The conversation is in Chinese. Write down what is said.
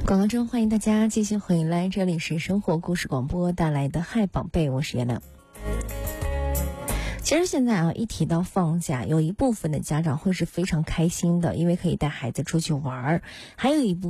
广告中欢迎大家继续回来，这里是生活故事广播带来的嗨宝贝，我是月亮。其实现在一提到放假，有一部分的家长会是非常开心的，因为可以带孩子出去玩，还有一部分